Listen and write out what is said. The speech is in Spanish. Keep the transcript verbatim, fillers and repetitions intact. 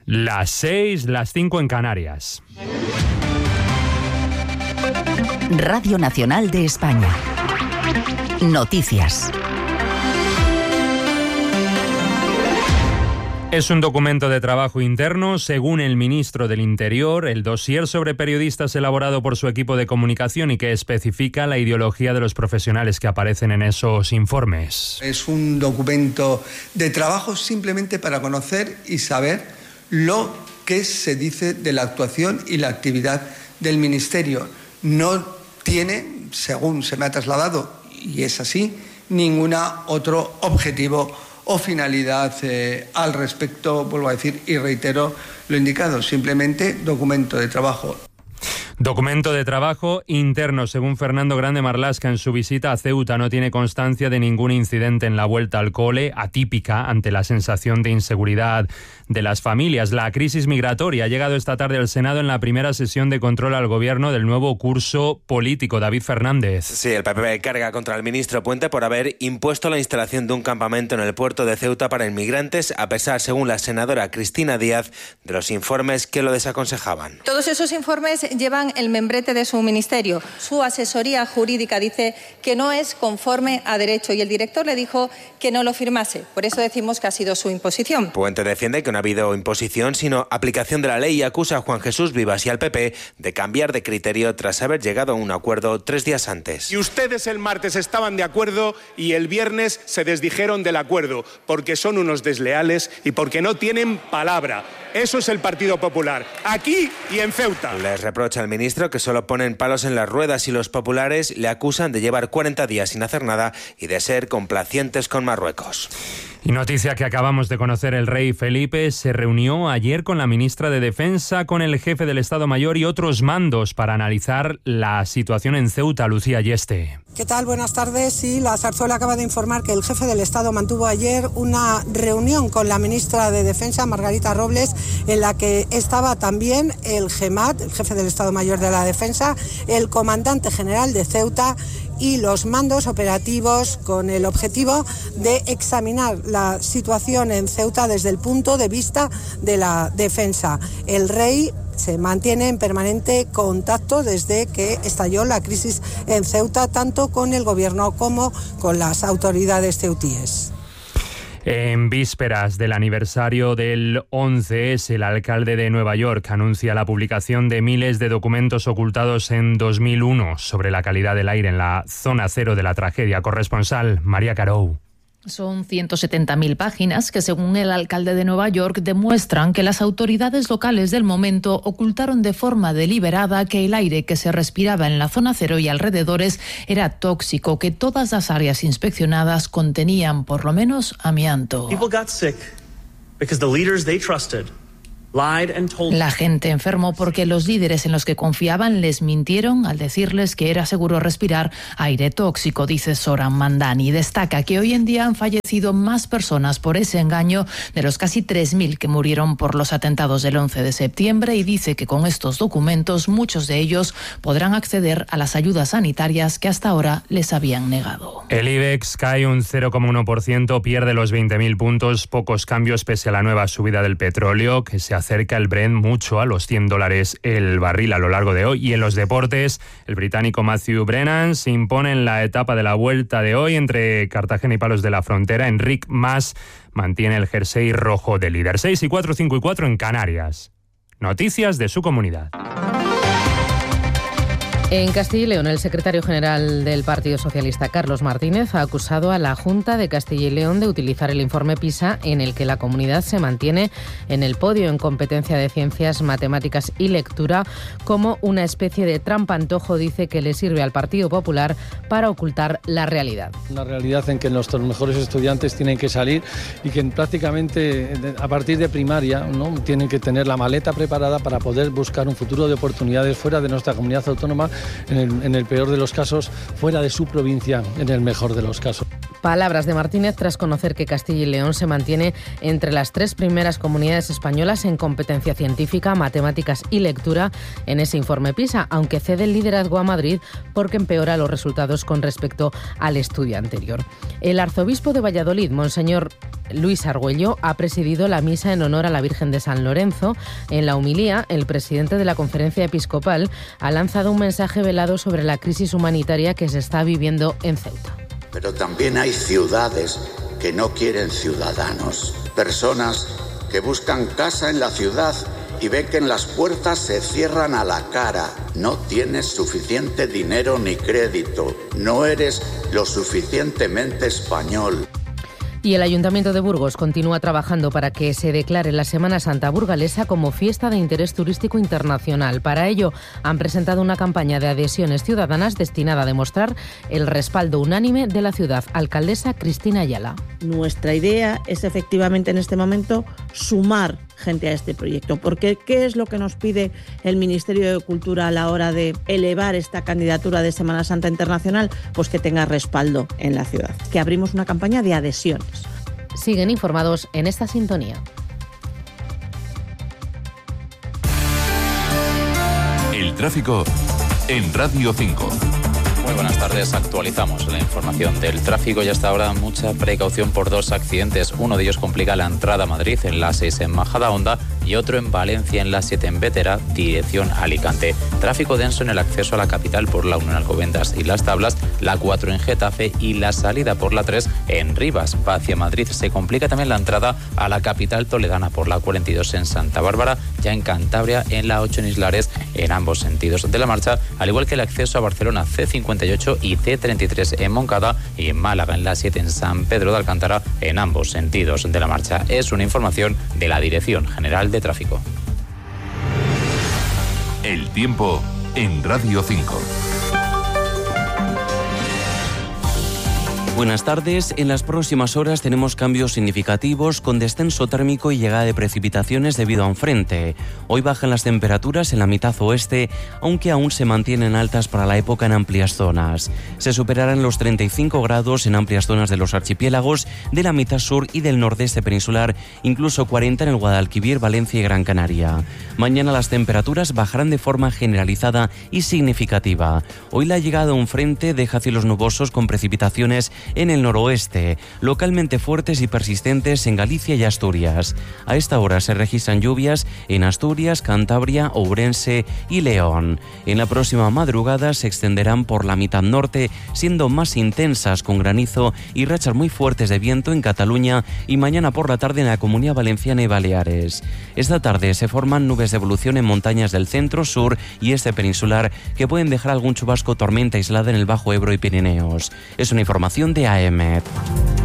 Las seis, las cinco en Canarias. Radio Nacional de España. Noticias. Es un documento de trabajo interno, según el ministro del Interior, el dossier sobre periodistas elaborado por su equipo de comunicación y que especifica la ideología de los profesionales que aparecen en esos informes. Es un documento de trabajo simplemente para conocer y saber lo que se dice de la actuación y la actividad del Ministerio. No tiene, según se me ha trasladado, y es así, ningún otro objetivo o finalidad eh, al respecto, vuelvo a decir y reitero lo indicado, simplemente documento de trabajo. Documento de trabajo interno. Según Fernando Grande Marlaska, en su visita a Ceuta no tiene constancia de ningún incidente en la vuelta al cole, atípica ante la sensación de inseguridad de las familias. La crisis migratoria ha llegado esta tarde al Senado en la primera sesión de control al gobierno del nuevo curso político. David Fernández. Sí, el P P carga contra el ministro Puente por haber impuesto la instalación de un campamento en el puerto de Ceuta para inmigrantes, a pesar, según la senadora Cristina Díaz, de los informes que lo desaconsejaban. Todos esos informes llevan el membrete de su ministerio. Su asesoría jurídica dice que no es conforme a derecho y el director le dijo que no lo firmase. Por eso decimos que ha sido su imposición. Puente defiende que no ha habido imposición, sino aplicación de la ley y acusa a Juan Jesús Vivas y al P P de cambiar de criterio tras haber llegado a un acuerdo tres días antes. Y ustedes el martes estaban de acuerdo y el viernes se desdijeron del acuerdo, porque son unos desleales y porque no tienen palabra. Eso es el Partido Popular, aquí y en Ceuta. Les reprocha al ministro que solo ponen palos en las ruedas y los populares le acusan de llevar cuarenta días sin hacer nada y de ser complacientes con Marruecos. Y noticia que acabamos de conocer, el rey Felipe se reunió ayer con la ministra de Defensa, con el jefe del Estado Mayor y otros mandos para analizar la situación en Ceuta. Lucía Yeste. ¿Qué tal? Buenas tardes. Sí, la Zarzuela acaba de informar que el jefe del Estado mantuvo ayer una reunión con la ministra de Defensa, Margarita Robles, en la que estaba también el GEMAT, el jefe del Estado Mayor de la Defensa, el comandante general de Ceuta y los mandos operativos, con el objetivo de examinar la situación en Ceuta desde el punto de vista de la defensa. El rey se mantiene en permanente contacto desde que estalló la crisis en Ceuta, tanto con el gobierno como con las autoridades ceutíes. En vísperas del aniversario del once ese, el alcalde de Nueva York anuncia la publicación de miles de documentos ocultados en dos mil uno sobre la calidad del aire en la zona cero de la tragedia. Corresponsal María Carou. Son ciento setenta mil páginas que, según el alcalde de Nueva York, demuestran que las autoridades locales del momento ocultaron de forma deliberada que el aire que se respiraba en la zona cero y alrededores era tóxico, que todas las áreas inspeccionadas contenían por lo menos amianto. People got sick because the leaders they trusted La gente enfermó porque los líderes en los que confiaban les mintieron al decirles que era seguro respirar aire tóxico, dice Zoran Mandani. Destaca que hoy en día han fallecido más personas por ese engaño de los casi tres mil que murieron por los atentados del once de septiembre y dice que con estos documentos muchos de ellos podrán acceder a las ayudas sanitarias que hasta ahora les habían negado. El IBEX cae un cero coma uno por ciento, pierde los veinte mil puntos, pocos cambios pese a la nueva subida del petróleo, que se acerca el Brent mucho a los cien dólares el barril a lo largo de hoy. Y en los deportes, el británico Matthew Brennan se impone en la etapa de la vuelta de hoy entre Cartagena y Palos de la Frontera. Enric Mas mantiene el jersey rojo de líder. seis y cuatro, cinco y cuatro en Canarias. Noticias de su comunidad. En Castilla y León, el secretario general del Partido Socialista, Carlos Martínez, ha acusado a la Junta de Castilla y León de utilizar el informe PISA, en el que la comunidad se mantiene en el podio en competencia de ciencias, matemáticas y lectura, como una especie de trampa-antojo, dice, que le sirve al Partido Popular para ocultar la realidad. Una realidad en que nuestros mejores estudiantes tienen que salir y que prácticamente a partir de primaria, ¿no?, tienen que tener la maleta preparada para poder buscar un futuro de oportunidades fuera de nuestra comunidad autónoma, en el, en el peor de los casos, fuera de su provincia, en el mejor de los casos. Palabras de Martínez tras conocer que Castilla y León se mantiene entre las tres primeras comunidades españolas en competencia científica, matemáticas y lectura en ese informe PISA, aunque cede el liderazgo a Madrid porque empeora los resultados con respecto al estudio anterior. El arzobispo de Valladolid, Monseñor Luis Argüello, ha presidido la misa en honor a la Virgen de San Lorenzo. En la homilía, el presidente de la Conferencia Episcopal ha lanzado un mensaje velado sobre la crisis humanitaria que se está viviendo en Ceuta. Pero también hay ciudades que no quieren ciudadanos, personas que buscan casa en la ciudad y ven que en las puertas se cierran a la cara. No tienes suficiente dinero ni crédito, no eres lo suficientemente español. Y el Ayuntamiento de Burgos continúa trabajando para que se declare la Semana Santa burgalesa como fiesta de interés turístico internacional. Para ello, han presentado una campaña de adhesiones ciudadanas destinada a demostrar el respaldo unánime de la ciudad. Alcaldesa Cristina Ayala. Nuestra idea es efectivamente en este momento sumar gente a este proyecto, porque ¿qué es lo que nos pide el Ministerio de Cultura a la hora de elevar esta candidatura de Semana Santa Internacional? Pues que tenga respaldo en la ciudad, que abrimos una campaña de adhesiones. Siguen informados en esta sintonía. El tráfico en Radio cinco. Muy buenas tardes, actualizamos la información del tráfico y hasta ahora mucha precaución por dos accidentes. Uno de ellos complica la entrada a Madrid en la seis en Majadahonda y otro en Valencia en la siete en Bétera, dirección Alicante. Tráfico denso en el acceso a la capital por la uno en Alcobendas y Las Tablas, la cuatro en Getafe y la salida por la tres en Rivas. Va hacia Madrid. Se complica también la entrada a la capital toledana por la cuarenta y dos en Santa Bárbara, ya en Cantabria en la ocho en Islares, en ambos sentidos de la marcha, al igual que el acceso a Barcelona C cincuenta y ocho y C treinta y tres en Moncada y en Málaga en la siete en San Pedro de Alcántara, en ambos sentidos de la marcha. Es una información de la Dirección General de Tráfico. El tiempo en Radio cinco. Buenas tardes. En las próximas horas tenemos cambios significativos con descenso térmico y llegada de precipitaciones debido a un frente. Hoy bajan las temperaturas en la mitad oeste, aunque aún se mantienen altas para la época en amplias zonas. Se superarán los treinta y cinco grados en amplias zonas de los archipiélagos, de la mitad sur y del nordeste peninsular, incluso cuarenta en el Guadalquivir, Valencia y Gran Canaria. Mañana las temperaturas bajarán de forma generalizada y significativa. Hoy la llegada de un frente deja cielos nubosos con precipitaciones en el noroeste, localmente fuertes y persistentes en Galicia y Asturias. A esta hora se registran lluvias en Asturias, Cantabria, Ourense y León. En la próxima madrugada se extenderán por la mitad norte, siendo más intensas con granizo y rachas muy fuertes de viento en Cataluña y mañana por la tarde en la Comunidad Valenciana y Baleares. Esta tarde se forman nubes de evolución en montañas del centro, sur y este peninsular que pueden dejar algún chubasco o tormenta aislada en el Bajo Ebro y Pirineos. Es una información de A E M E T.